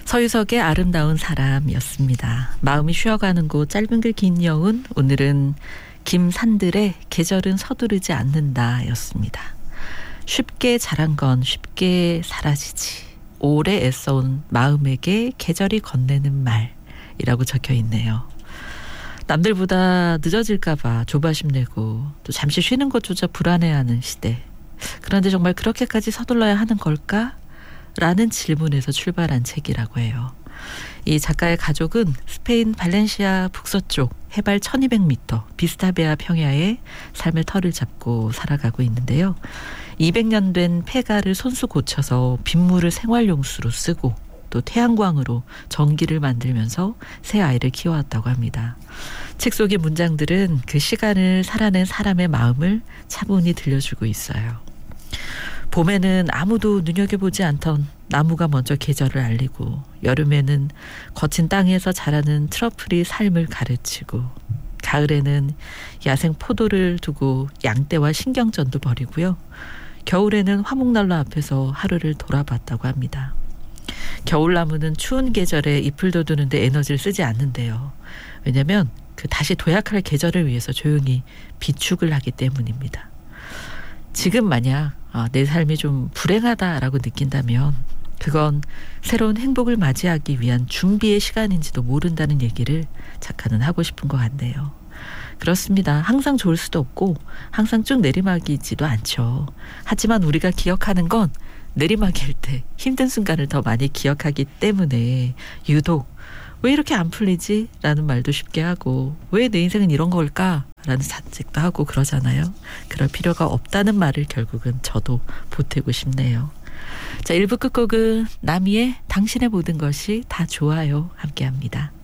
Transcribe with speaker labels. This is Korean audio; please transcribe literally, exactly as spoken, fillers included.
Speaker 1: 서유석의 아름다운 사람이었습니다. 마음이 쉬어가는 곳 짧은 글 긴 여운, 오늘은 김산들의 계절은 서두르지 않는다 였습니다. 쉽게 자란 건 쉽게 사라지지. 오래 애써온 마음에게 계절이 건네는 말이라고 적혀 있네요. 남들보다 늦어질까 봐 조바심 내고 또 잠시 쉬는 것조차 불안해하는 시대. 그런데 정말 그렇게까지 서둘러야 하는 걸까? 라는 질문에서 출발한 책이라고 해요. 이 작가의 가족은 스페인 발렌시아 북서쪽 해발 천이백 미터 비스타베아 평야에 삶의 터를 잡고 살아가고 있는데요. 이백 년 된 폐가를 손수 고쳐서 빗물을 생활용수로 쓰고 또 태양광으로 전기를 만들면서 새 아이를 키워왔다고 합니다. 책 속의 문장들은 그 시간을 살아낸 사람의 마음을 차분히 들려주고 있어요. 봄에는 아무도 눈여겨보지 않던 나무가 먼저 계절을 알리고, 여름에는 거친 땅에서 자라는 트러플이 삶을 가르치고, 가을에는 야생 포도를 두고 양떼와 신경전도 벌이고요. 겨울에는 화목난로 앞에서 하루를 돌아봤다고 합니다. 겨울나무는 추운 계절에 잎을 돋우는데 에너지를 쓰지 않는데요. 왜냐하면 그 다시 도약할 계절을 위해서 조용히 비축을 하기 때문입니다. 지금 만약 아, 내 삶이 좀 불행하다라고 느낀다면 그건 새로운 행복을 맞이하기 위한 준비의 시간인지도 모른다는 얘기를 작가는 하고 싶은 것 같네요. 그렇습니다. 항상 좋을 수도 없고 항상 쭉 내리막이지도 않죠. 하지만 우리가 기억하는 건 내리막일 때 힘든 순간을 더 많이 기억하기 때문에 유독 왜 이렇게 안 풀리지? 라는 말도 쉽게 하고, 왜 내 인생은 이런 걸까? 라는 자책도 하고 그러잖아요. 그럴 필요가 없다는 말을 결국은 저도 보태고 싶네요. 자, 일 부 끝곡은 나미의 당신의 모든 것이 다 좋아요 함께합니다.